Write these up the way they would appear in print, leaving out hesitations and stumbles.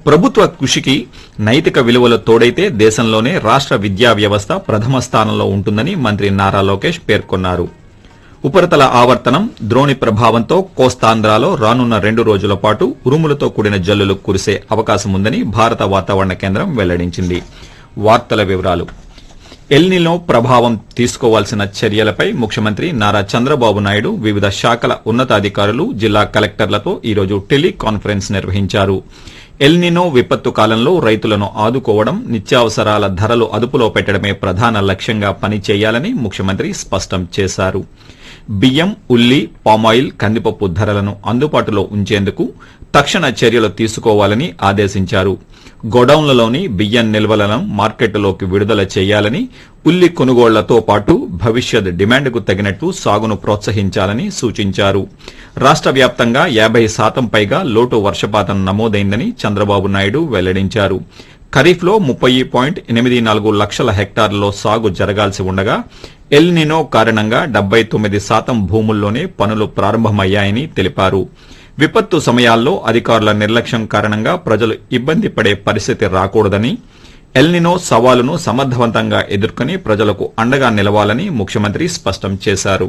ప్రభుత్వ కృషికి నైతిక విలువలు తోడైతే దేశంలోనే రాష్ట విద్యా వ్యవస్థ ప్రథమ స్థానంలో ఉంటుందని మంత్రి నారా లోకేష్ పేర్కొన్నారు. ఉపరితల ఆవర్తనం ద్రోణి ప్రభావంతో కోస్తాంధ్రాలో రానున్న 2 రోజుల పాటు ఉరుములతో కూడిన జల్లులు కురిసే అవకాశముందని భారత వాతావరణ కేంద్రం వెల్లడించింది. వార్తల వివరాలు. ఎల్నినో ప్రభావం తీసుకోవాల్సిన చర్యలపై ముఖ్యమంత్రి నారా చంద్రబాబు నాయుడు వివిధ శాఖల ఉన్నతాధికారులు, జిల్లా కలెక్టర్లతో ఈరోజు టెలికాన్ఫరెన్స్ నిర్వహించారు. ఎల్నినో విపత్తు కాలంలో రైతులను ఆదుకోవడం, నిత్యావసరాల ధరలు అదుపులో పెట్టడమే ప్రధాన లక్ష్యంగా పనిచేయాలని ముఖ్యమంత్రి స్పష్టం చేశారు. బియ్యం, ఉల్లి, పామాయిల్, కందిపప్పు ధరలను అందుబాటులో ఉంచేందుకు తక్షణ చర్యలు తీసుకోవాలని ఆదేశించారు. గోడౌన్లలోని బియ్యం నిల్వలను మార్కెట్లోకి విడుదల చేయాలని, ఉల్లి కొనుగోళ్లతో పాటు భవిష్యత్ డిమాండ్కు తగినట్టు సాగును ప్రోత్సహించాలని సూచించారు. రాష్ట వ్యాప్తంగా 50% పైగా లోటు వర్షపాతం నమోదైందని చంద్రబాబు నాయుడు వెల్లడించారు. ఖరీఫ్లో 30.84 లక్షల హెక్టార్లలో సాగు జరగాల్సి ఉండగా ఎల్నినో కారణంగా 79% భూముల్లోనే పనులు ప్రారంభమయ్యాయని తెలిపారు. విపత్తు సమయాల్లో అధికారుల నిర్లక్ష్యం కారణంగా ప్రజలు ఇబ్బంది పడే పరిస్థితి రాకూడదని, ఎల్నినో సవాలును సమర్థవంతంగా ఎదుర్కొని ప్రజలకు అండగా నిలవాలని ముఖ్యమంత్రి స్పష్టం చేశారు.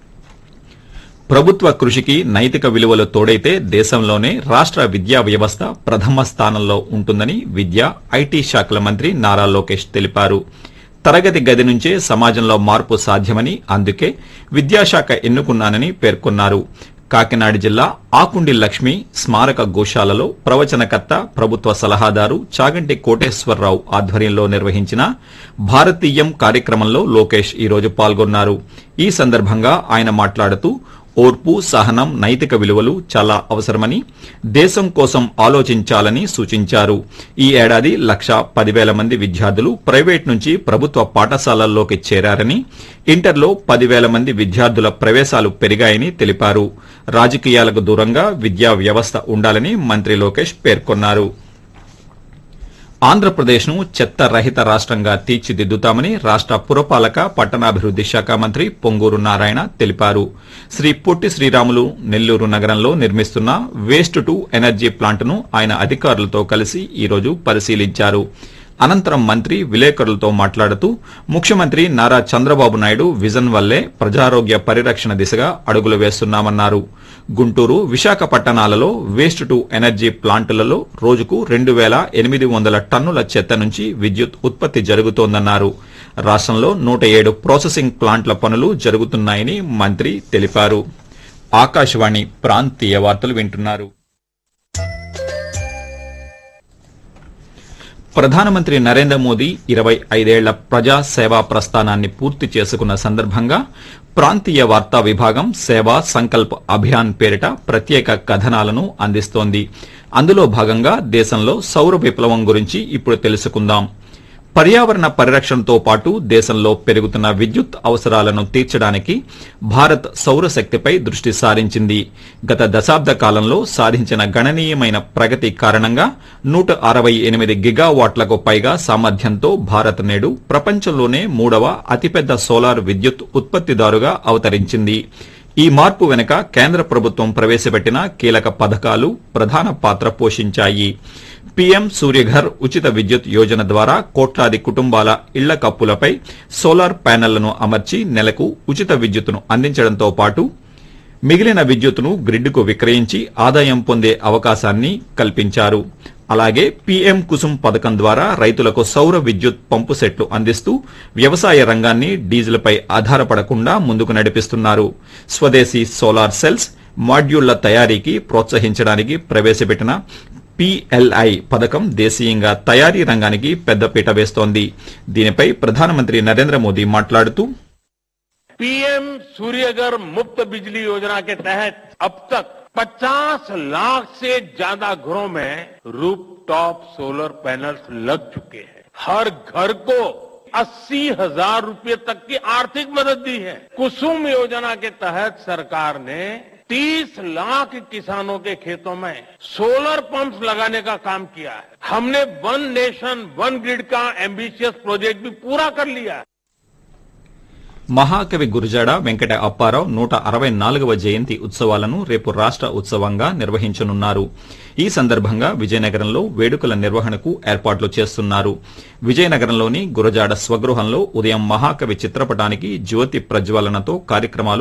ప్రభుత్వ కృషికి నైతిక విలువలు తోడైతే దేశంలోనే రాష్ట విద్యా వ్యవస్థ ప్రథమ స్థానంలో ఉంటుందని విద్యా, ఐటీ శాఖల మంత్రి నారా లోకేష్ తెలిపారు. తరగతి గది నుంచే సమాజంలో మార్పు సాధ్యమని, అందుకే విద్యాశాఖ ఎన్నుకున్నానని పేర్కొన్నారు. కాకినాడ జిల్లా ఆకుండి లక్ష్మి స్మారక గోశాలలో ప్రవచనకర్త, ప్రభుత్వ సలహాదారు చాగంటి కోటేశ్వరరావు ఆధ్వర్యంలో నిర్వహించిన భారతీయం కార్యక్రమంలో లోకేష్ ఈరోజు పాల్గొన్నారు. ఈ సందర్భంగా ఆయన మాట్లాడుతూ ఓర్పు, సహనం, నైతిక విలువలు చాలా అవసరమని, దేశం కోసం ఆలోచించాలని సూచించారు. ఈ ఏడాది 1,10,000 మంది విద్యార్థులు ప్రైవేట్ నుంచి ప్రభుత్వ పాఠశాలల్లోకి చేరారని, ఇంటర్లో 10,000 మంది విద్యార్థుల ప్రవేశాలు పెరిగాయని తెలిపారు. రాజకీయాలకు దూరంగా విద్యా వ్యవస్థ ఉండాలని మంత్రి లోకేష్ పేర్కొన్నారు. ఆంధ్రప్రదేశ్ను చెత్త రహిత రాష్టంగా తీర్చిదిద్దుతామని రాష్ట పురపాలక, పట్టణాభివృద్ది శాఖ మంత్రి పొంగూరు నారాయణ తెలిపారు. శ్రీ పొట్టి శ్రీరాములు నెల్లూరు నగరంలో నిర్మిస్తున్న వేస్ట్ టు ఎనర్జీ ప్లాంట్ను ఆయన అధికారులతో కలిసి ఈరోజు పరిశీలించారు. అనంతరం మంత్రి విలేకరులతో మాట్లాడుతూ ముఖ్యమంత్రి నారా చంద్రబాబు నాయుడు విజన్ వల్లే ప్రజారోగ్య పరిరక్షణ దిశగా అడుగులు వేస్తున్నామన్నారు. గుంటూరు, విశాఖపట్టణాలలో వేస్ట్ టు ఎనర్జీ ప్లాంటులలో రోజుకు 2,800 టన్నుల చెత్త నుంచి విద్యుత్ ఉత్పత్తి జరుగుతోందన్నారు. రాష్టంలో 107 ప్రాసెసింగ్ ప్లాంట్ల పనులు జరుగుతున్నాయని మంత్రి తెలిపారు. ఆకాశవాణి ప్రాంతీయ వార్తలు వింటున్నారు. ప్రధానమంత్రి నరేంద్ర మోదీ 25 ఏళ్ల ప్రజా సేవా ప్రస్థానాన్ని పూర్తి చేసుకున్న సందర్భంగా ప్రాంతీయ వార్తా విభాగం సేవా సంకల్ప్ అభియాన్ పేరిట ప్రత్యేక కథనాలను అందిస్తోంది. అందులో భాగంగా దేశంలో సౌర విప్లవం గురించి ఇప్పుడు తెలుసుకుందాం. పర్యావరణ పరిరక్షణతో పాటు దేశంలో పెరుగుతున్న విద్యుత్ అవసరాలను తీర్చడానికి భారత్ సౌరశక్తిపై దృష్టి సారించింది. గత దశాబ్ద కాలంలో సాధించిన గణనీయమైన ప్రగతి కారణంగా 168 గిగావాట్లకు పైగా సామర్థ్యంతో భారత్ నేడు ప్రపంచంలోనే 3వ అతిపెద్ద సోలార్ విద్యుత్ ఉత్పత్తిదారుగా అవతరించింది. ఈ మార్పు వెనుక కేంద్ర ప్రభుత్వం ప్రవేశపెట్టిన కీలక పథకాలు ప్రధాన పాత్ర పోషించాయి. పీఎం సూర్యఘర్ ఉచిత విద్యుత్ యోజన ద్వారా కోట్లాది కుటుంబాల ఇళ్ల కప్పులపై సోలార్ ప్యానెళ్లను అమర్చి నెలకు ఉచిత విద్యుత్తును అందించడంతో పాటు మిగిలిన విద్యుత్తును గ్రిడ్కు విక్రయించి ఆదాయం పొందే అవకాశాన్ని కల్పించారు. అలాగే పీఎం కుసుమ్ పథకం ద్వారా రైతులకు సౌర విద్యుత్ పంపు సెట్లు అందిస్తూ వ్యవసాయ రంగాన్ని డీజిల్పై ఆధారపడకుండా ముందుకు నడిపిస్తున్నారు. స్వదేశీ సోలార్ సెల్స్, మాడ్యూళ్ల తయారీకి ప్రోత్సహించడానికి ప్రవేశపెట్టిన పీఎల్ఐ పథకం దేశీయంగా తయారీ రంగానికి పెద్దపీట వేస్తోంది. దీనిపై ప్రధానమంత్రి నరేంద్ర మోదీ మాట్లాడుతూ पीएम सूर्यघर मुफ्त बिजली योजना के तहत अब तक 50 लाख से ज्यादा घरों में रूफटॉप सोलर पैनल्स लग चुके हैं. हर घर को 80,000 रुपए तक की आर्थिक मदद दी है. कुसुम योजना के तहत सरकार ने 30 लाख किसानों के खेतों में सोलर पंप्स लगाने का काम किया है. हमने वन नेशन वन ग्रिड का एम्बिशियस प्रोजेक्ट भी पूरा कर लिया है. మహాకవి గురజాడ వెంకట అప్పారావు 164వ జయంతి ఉత్సవాలను రేపు రాష్ట ఉత్సవంగా నిర్వహించనున్నారు. ఈ సందర్భంగా విజయనగరంలో వేడుకల నిర్వహణకు ఏర్పాట్లు చేస్తున్నారు. విజయనగరంలోని గురజాడ స్వగృహంలో ఉదయం మహాకవి చిత్రపటానికి జ్యోతి ప్రజ్వలనతో కార్యక్రమాలు